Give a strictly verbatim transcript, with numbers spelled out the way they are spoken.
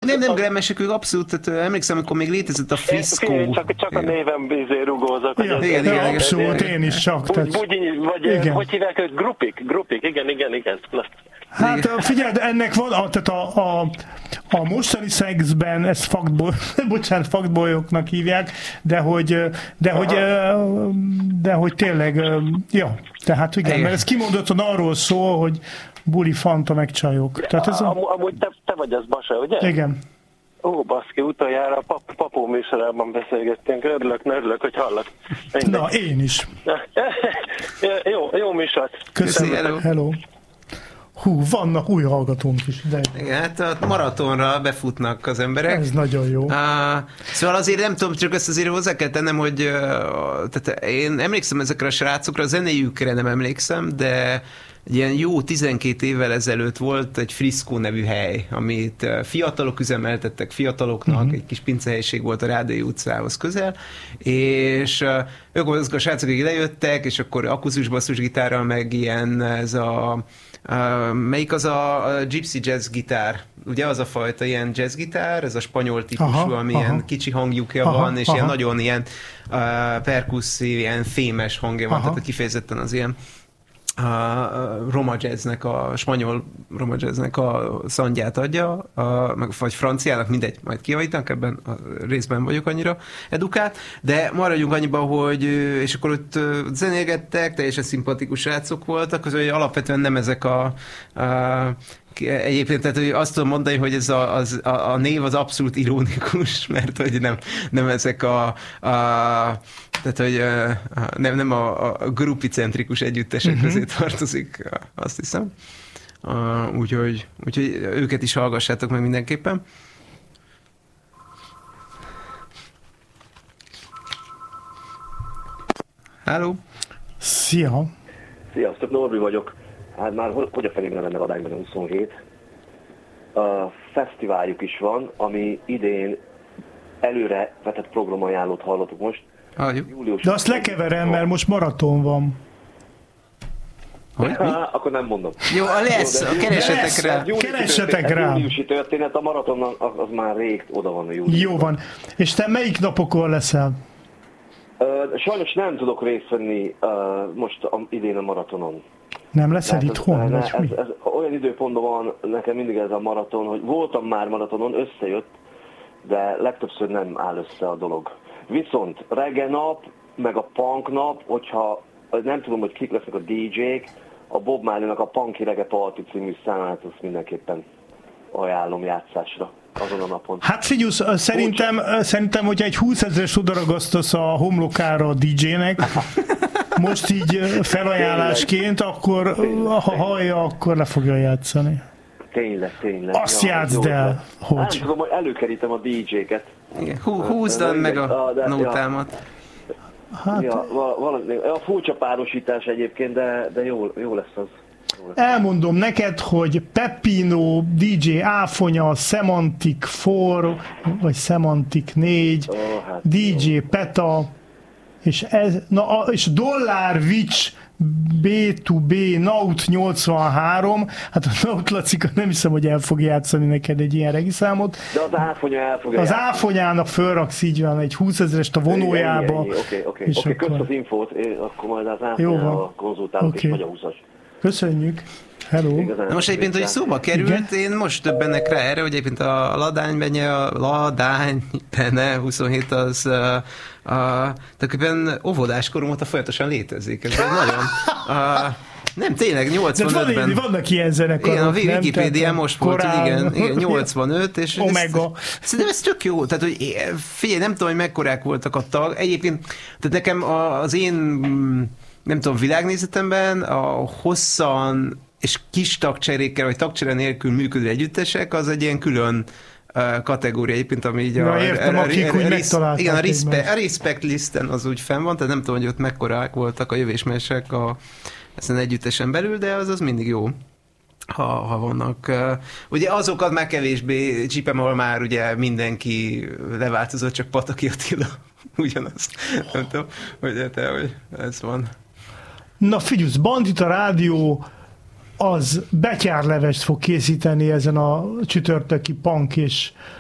nem, nem gremesek, ők abszolút, tehát emlékszem, amikor még létezett a Frisco. Csak, csak a névem bizé rugózok. Igen, igen, igen, igen, abszolút, én is csak. Tehát... Bugyinyi, vagy igen. Hogy hívják őt? Grupik? Grupik, igen, igen, igen. Hát figyeld, ennek van, a, tehát a, a, a mostani szexben ezt faktból, bocsánat, faktbolyoknak hívják, de hogy, de hogy, de hogy tényleg, ja, tehát igen, igen. Mert ez kimondottan arról szól, hogy buli, fanta, meg csajok. Tehát ez a... Am, amúgy te, te vagy az, Basa, ugye? Igen. Ó, baszki, utoljára a pap, papó műsorában beszélgettünk. Örülök, örülök, hogy hallak. Na, én is. jó, jó műsor. Köszönöm. Hello. Hello. Hú, vannak új hallgatónk is. De... Igen, hát a maratonra befutnak az emberek. Ez nagyon jó. Uh, szóval azért nem tudom, csak ezt azért hozzá kell tennem, hogy uh, tehát én emlékszem ezekre a srácokra, a zenéjükre nem emlékszem, de ilyen jó tizenkét évvel ezelőtt volt egy Frisco nevű hely, amit fiatalok üzemeltettek fiataloknak, uh-huh. egy kis pincehelyiség volt a Rádai utcához közel, és ők azok a srácok, akik lejöttek, és akkor akusztus basszusgitárral, meg ilyen ez a Uh, melyik az a, a gypsy jazz gitár? Ugye az a fajta ilyen jazz gitár, ez a spanyol típusú, aha, ami aha. ilyen kicsi hangjukja aha, van, és aha. ilyen nagyon ilyen uh, perkusszív, ilyen fémes hangja van, aha. tehát kifejezetten az ilyen a roma jazznek, a spanyol roma jazznek a szandját adja, a, meg, vagy franciának, mindegy, majd kijavítanak, ebben a részben vagyok annyira edukált, de maradjunk annyiban, hogy és akkor ott zenélgettek, teljesen szimpatikus srácok voltak, az, hogy alapvetően nem ezek a, a egyébként, tehát hogy azt tudom mondani, hogy ez a, az, a, a név az abszolút ironikus, mert hogy nem, nem ezek a, a tehát, hogy nem, nem a, a grupicentrikus együttesek uh-huh. közé tartozik, azt hiszem. Úgyhogy, úgyhogy őket is hallgassátok meg mindenképpen. Hello! Szia! Sziasztok, Norbi vagyok. Hát már hogy a felében lenne adányban a huszonhét. A fesztiváljuk is van, ami idén előre vetett programajánlót hallottuk most. Július de azt lekeverem, mert most maraton van. Hogy? Há, akkor nem mondom. Jó, lesz, jó, keressetek rá. Keressetek rá. A júliusi történet, a maraton az már rég oda van a július. Jó van. És te melyik napokon leszel? Uh, sajnos nem tudok részt venni uh, most a, idén a maratonon. Nem leszel itthon? Ez, ez, ez, ez olyan időpontban van nekem mindig ez a maraton, hogy voltam már maratonon, összejött, de legtöbbször nem áll össze a dolog. Viszont reggel nap, meg a punk nap, hogyha nem tudom, hogy kik lesznek a dé dzsék, a Bob Marley-nak a Punky Reggae Party című számát azt mindenképpen ajánlom játszásra azon a napon. Hát figyelj, szerintem, Úgy. szerintem, hogyha egy húszezres odaragasztasz a homlokára a dé dzsének, most így felajánlásként, akkor ha hallja, akkor le fogja játszani. Tényleg, tényleg. Azt ja, játszd el, hogy... Nem tudom, hogy előkerítem a dé dzséket. Hú, húzd meg a nótámat. Hát... Ja, valami, a furcsa párosítás egyébként, de, de jó, jó lesz az. Jó lesz. Elmondom neked, hogy Peppino, dé dzsé Áfonya, Semantic négy, vagy Semantic négy, oh, hát dé dzsé jó. Peta, és, ez, na, és Dollár Witch bé kettő bé Naut nyolcvanhárom, hát a Naut Lacika nem hiszem, hogy el fog játszani neked egy ilyen regiszámot. De az Áfonya el fogja Az játszani. Áfonyának fölraksz így van egy húszezrest a vonójába. Oké, oké, oké, kösz az infót, én akkor majd az Áfonyával konzultálok, okay. És vagy a húszas. köszönjük. Hello. Na most egyébként, hogy szóba került, igen? Én most többenek rá erre, hogy egyébként a Ladány Benye, a Ladány Bene huszonhét az a, a, tulajdonképpen óvodáskorom óta folyamatosan létezik. Ez nagyon... A, nem, tényleg nyolcvanötben... De van, vannak ilyen zenekarok, igen, a Wikipédia most volt, igen, igen, nyolcvanöt, és Omega. Ez, szerintem ez tök jó. Tehát, hogy figyelj, nem tudom, hogy mekkorák voltak a tag. Egyébként, tehát nekem az én, nem tudom, világnézetemben a hosszan és kis tagcserékkel, vagy tagcsere nélkül működő együttesek, az egy ilyen külön uh, kategória egyébként, ami így ja, a, értem, a, akik a, a, a, igen, a, respect, a respect listen az úgy fenn van, tehát nem tudom, hogy ott mekkorák voltak a jövésmesek a, ezen együttesen belül, de az az mindig jó, ha, ha vannak. Uh, ugye azokat már kevésbé csípem, ahol már ugye mindenki leváltozott, csak Pataki Attila ugyanazt. Nem tudom, hogy te, hogy ez van. Na figyelj, Bandita Rádió az betyárlevest fog készíteni ezen a csütörtöki punk és